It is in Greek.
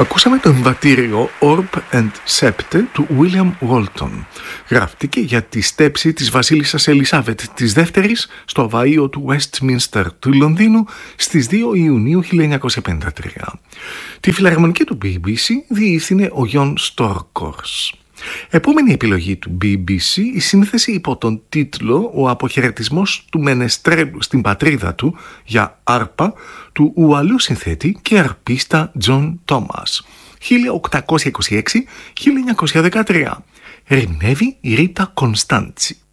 Ακούσαμε το εμβατήριο Orb and Scepter του William Walton. Γράφτηκε για τη στέψη της βασίλισσας Ελισάβετ της Δεύτερης στο βαΐο του Westminster του Λονδίνου στις 2 Ιουνίου 1953. Τη φιλαρμονική του BBC διεύθυνε ο John Storkors. Επόμενη επιλογή του BBC, η σύνθεση υπό τον τίτλο «Ο αποχαιρετισμός του Μενεστρέλου στην πατρίδα του» για άρπα του Ουαλού συνθέτη και αρπίστα John Thomas, 1826-1913. Ερμηνεύει η Ρίτα Κωνστάντσι.